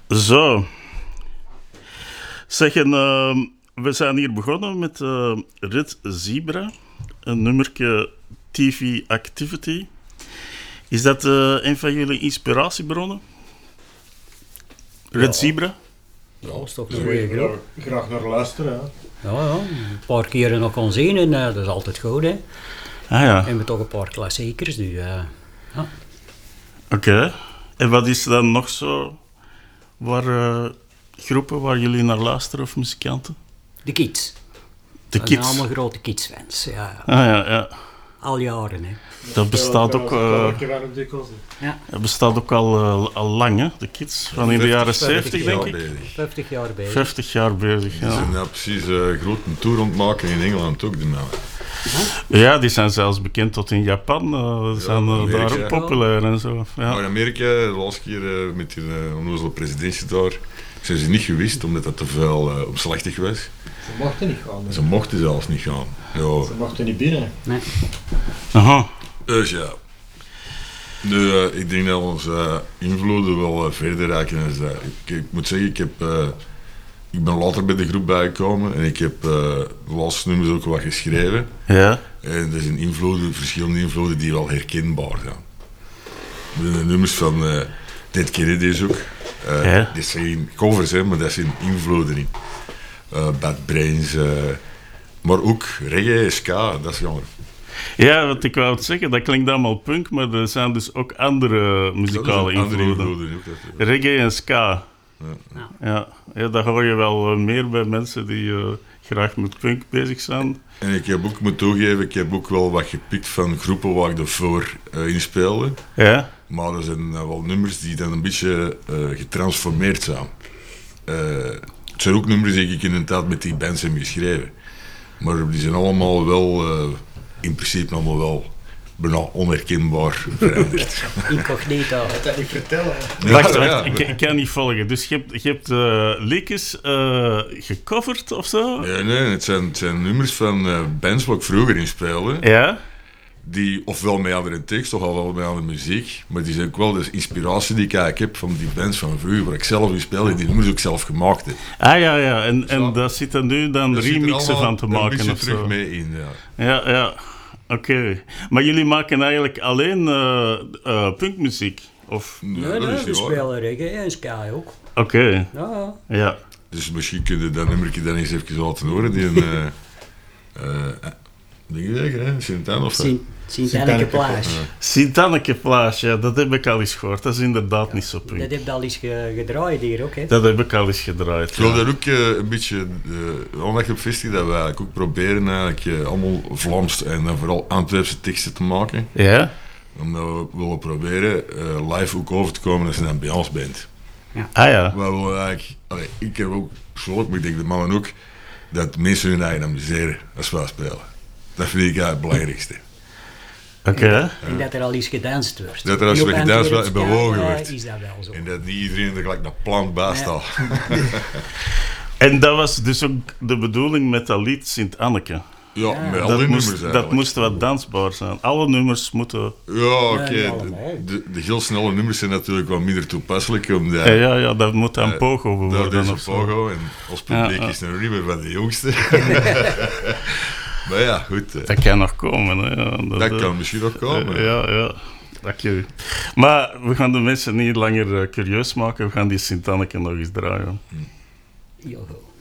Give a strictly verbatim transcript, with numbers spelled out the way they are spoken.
Zo. Zeg, en, uh, we zijn hier begonnen met uh, Red Zebra, een nummerke T V Activity. Is dat uh, een van jullie inspiratiebronnen? Red ja. Zebra? Ja, dat is toch een goede groep. Graag naar luisteren. Ja. Ja, ja, een paar keren nog kon zien en uh, dat is altijd goed. Hè. Ah, ja. En we toch een paar klassiekers. Dus, uh, ja. Oké. Okay. En wat is dan nog zo waar uh, groepen waar jullie naar luisteren of muzikanten? De Kids. De Dat Kids? zijn allemaal grote Kids-fans. Ja. Ah ja, ja. Al jaren, hè. Dat bestaat ook, uh, ja. dat bestaat ook al, uh, al lang, hè, de Kids. Van in de jaren zeventig, denk ik. vijftig jaar bezig. vijftig jaar bezig, ja. Die zijn nou precies een uh, grote tour ontmaken in Engeland ook, de mannen. Huh? Ja, die zijn zelfs bekend tot in Japan. Uh, ja, zijn uh, daar ook populair en zo. Ja. Maar in Amerika, de laatste keer uh, met die uh, onnozele presidentje daar, zijn ze niet gewist, omdat dat te veel uh, omslachtig was. Ze mochten niet gaan. Nee. Ze mochten zelfs niet gaan. Ja. Ze mochten niet binnen. Nee. Aha. Dus ja. Nu, uh, ik denk dat onze uh, invloeden wel uh, verder raken dan dat. Ik, ik moet zeggen, ik, heb, uh, ik ben later bij de groep bijgekomen en ik heb uh, de laatste nummers ook wat geschreven. Ja. En er zijn invloeden, verschillende invloeden die wel herkenbaar zijn. De nummers van uh, Dead Kennedys ook. Uh, ja. Die zijn covers, hè, maar dat zijn invloeden in. Uh, Bad Brains, uh, maar ook reggae, ska, dat is jammer. Ja, wat ik wou zeggen, dat klinkt allemaal punk, maar er zijn dus ook andere muzikale invloeden. invloeden ook, reggae en ska. Ja. Ja. Ja, dat hoor je wel meer bij mensen die uh, graag met punk bezig zijn. En ik heb ook, moet toegeven, ik heb ook wel wat gepikt van groepen waar ik ervoor uh, in speelde. Ja. Maar er zijn uh, wel nummers die dan een beetje uh, getransformeerd zijn. Uh, het zijn ook nummers die ik inderdaad met die bands heb geschreven. Maar die zijn allemaal wel, uh, in principe allemaal wel bijna onherkenbaar veranderd. Incognito. Ik dat niet vertellen. Ja, wacht, wacht ja. ik, ik kan niet volgen. Dus je hebt, je hebt uh, liedjes uh, gecoverd of zo? Nee, nee, het zijn, het zijn nummers van uh, bands waar ik vroeger in speelde. Ja? Die ofwel met andere tekst, of al wel met andere muziek. Maar die zijn ook wel de inspiratie die ik eigenlijk heb van die bands van vroeger, waar ik zelf in speelde, die nummers ook zelf gemaakt heb. Ah ja, ja. En, en daar zitten nu dan remixen van te maken of zo. Daar zit er terug mee in, ja. Ja, ja. Oké. Okay. Maar jullie maken eigenlijk alleen uh, uh, punkmuziek? Of? Nee, nee, nee we spelen reggae en ska ook. Oké. Okay. Ja. Ja. Dus misschien kun je dat nummertje dan eens even laten horen, die een... Uh, uh, Denk je zeggen, hè? Sint-Anne of... Sint-Anneke Plage. Sint-Anneke Plage, ja, dat heb ik al eens gehoord. Dat is inderdaad ja, niet zo punk. Dat heb je al eens ge- gedraaid hier ook, hè? Dat heb ik al eens gedraaid, Ik wil ja. daar ook uh, een beetje uh, aandacht op vestigen, dat we eigenlijk ook proberen eigenlijk uh, allemaal Vlaams en uh, vooral Antwerpse teksten te maken. Ja? Omdat we willen proberen uh, live ook over te komen als een ambiance band. Ja. Ah ja. We willen eigenlijk... Allee, ik heb ook persoonlijk, maar ik denk de mannen ook, dat mensen hun eigen amuseren als we spelen. Dat vind ik eigenlijk het belangrijkste. Oké. Okay. En, en dat er al eens gedanst wordt. Dat er al eens gedanst wordt en bewogen wordt. Is dat wel zo. En dat niet iedereen er gelijk een plank bij staat. Ja. En dat was dus ook de bedoeling met dat lied Sint-Anneke. Ja, ja, met al dat die moest, nummers dat moest wat dansbaar zijn. Alle nummers moeten... Ja, oké. Okay. Ja, de, de, de heel snelle nummers zijn natuurlijk wat minder toepasselijk. Omdat, ja, ja, ja, dat moet aan uh, pogo worden. Dat is een pogo en ons publiek ja, is een riemer van de jongste. Maar ja, goed. Uh, dat kan nog komen. Hè. Ja, dat, dat kan misschien nog komen. Uh, ja, ja. Dank je. Maar we gaan de mensen niet langer uh, curieus maken. We gaan die Sint-Anneke nog eens draaien. Yo.